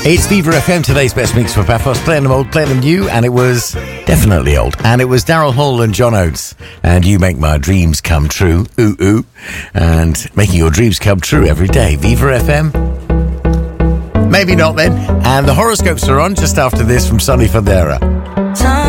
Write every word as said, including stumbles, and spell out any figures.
It's Viva F M, today's best mix for Paphos. Playing them old, playing them new, and it was definitely old. And it was Daryl Hall and John Oates. And You Make My Dreams Come True. Ooh, ooh. And making your dreams come true every day. Viva F M. Maybe not then. And the horoscopes are on just after this from Sonny Fodera.